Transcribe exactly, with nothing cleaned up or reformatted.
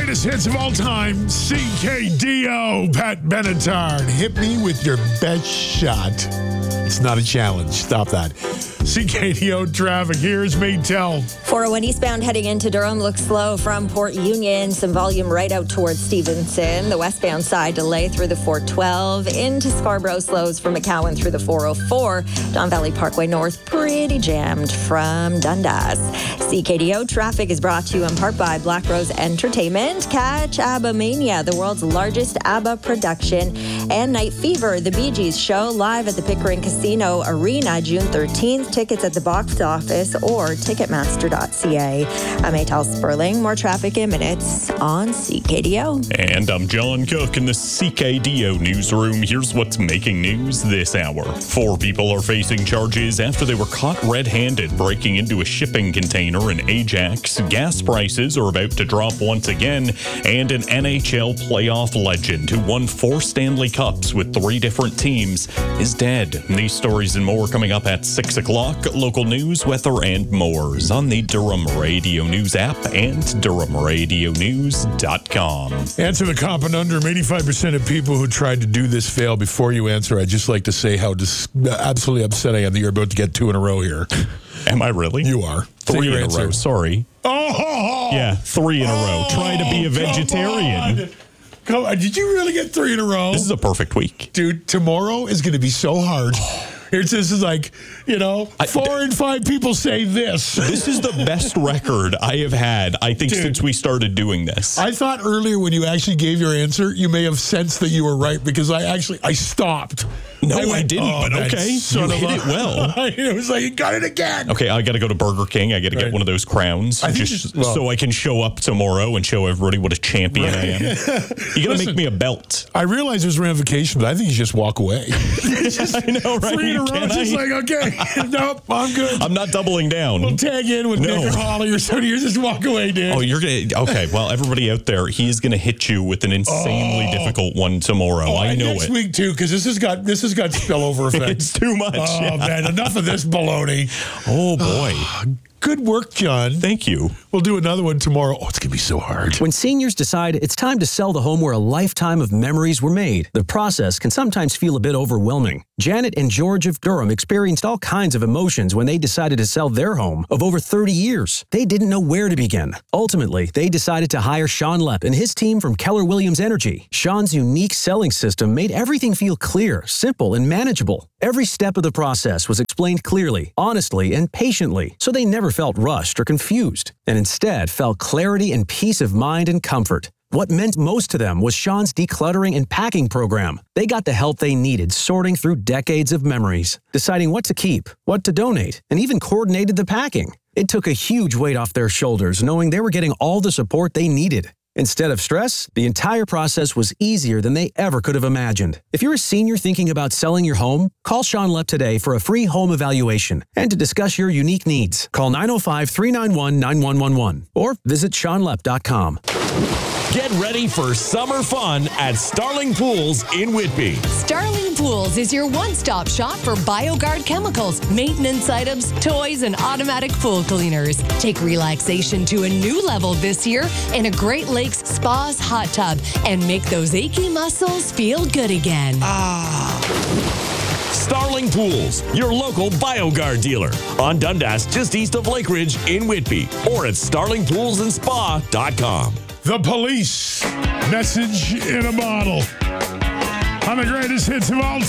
greatest hits of all time, C K D O, Pat Benatar. Hit me with your best shot. It's not a challenge. Stop that. C K D O traffic. Here's Maytel. four oh one eastbound heading into Durham looks slow from Port Union. Some volume right out towards Stevenson. The westbound side delay through the four twelve. Into Scarborough slows from McCowan through the four oh four. Don Valley Parkway North pretty jammed from Dundas. C K D O traffic is brought to you in part by Black Rose Entertainment. Catch ABBA Mania, the world's largest ABBA production. And Night Fever, the Bee Gees show live at the Pickering Casino Arena June thirteenth. Tickets at the box office or ticketmaster dot c a. I'm Maytel Sperling. More traffic in minutes on C K D O. And I'm John Cook in the C K D O newsroom. Here's what's making news this hour. Four people are facing charges after they were caught red-handed breaking into a shipping container in Ajax. Gas prices are about to drop once again. And an N H L playoff legend who won four Stanley Cups with three different teams is dead. These stories and more coming up at six o'clock. Local news, weather, and more on the Durham Radio News app and durham radio news dot com. Answer the conundrum. eighty-five percent of people who tried to do this fail. Before you answer, I'd just like to say how dis- absolutely upset I am that you're about to get two in a row here. Am I really? You are. Three in answer. a row. Sorry. Oh! Yeah, three in a row. Oh, Try to be a vegetarian. Come on. Come on. Did you really get three in a row? This is a perfect week. Dude, tomorrow is going to be so hard. It's this is like, you know, four I, and five people say this. This is the best record I have had, I think, Dude, since we started doing this. I thought earlier when you actually gave your answer, you may have sensed that you were right because I actually, I stopped. No, I, went, I didn't, oh, but okay. You hit a, it well. It was like, you got it again. Okay, I got to go to Burger King. I got to get right. one of those crowns I just well, so I can show up tomorrow and show everybody what a champion right. I am. You got to make me a belt. I realize there's ramifications, but I think you just walk away. just, I know, right? Three in a row, just like, okay, nope, I'm good. I'm not doubling down. We'll tag in with no. Nick or Holly or somebody. You just walk away, dude. Oh, you're going to, okay, well, everybody out there, he is going to hit you with an insanely oh. difficult one tomorrow. Oh, I know next it. Next week, too, because this has got, this has got spillover. It's too much. Oh, yeah. man, enough of this baloney. Oh, boy. Good work, John. Thank you. We'll do another one tomorrow. Oh, it's going to be so hard. When seniors decide it's time to sell the home where a lifetime of memories were made, the process can sometimes feel a bit overwhelming. Janet and George of Durham experienced all kinds of emotions when they decided to sell their home of over thirty years. They didn't know where to begin. Ultimately, they decided to hire Sean Lepp and his team from Keller Williams Energy. Sean's unique selling system made everything feel clear, simple, and manageable. Every step of the process was explained clearly, honestly, and patiently, so they never felt rushed or confused, and instead felt clarity and peace of mind and comfort. What meant most to them was Sean's decluttering and packing program. They got the help they needed sorting through decades of memories, deciding what to keep, what to donate, and even coordinated the packing. It took a huge weight off their shoulders knowing they were getting all the support they needed. Instead of stress, the entire process was easier than they ever could have imagined. If you're a senior thinking about selling your home, call Sean Lepp today for a free home evaluation and to discuss your unique needs. Call nine oh five, three nine one, nine one one one or visit sean lepp dot com. Get ready for summer fun at Starling Pools in Whitby. Starling Pools is your one-stop shop for BioGuard chemicals, maintenance items, toys, and automatic pool cleaners. Take relaxation to a new level this year in a Great Lakes Spas hot tub and make those achy muscles feel good again. Ah. Starling Pools, your local BioGuard dealer. On Dundas, just east of Lake Ridge in Whitby. Or at starling pools and spa dot com. The Police, Message in a Bottle. On the greatest hits of all time.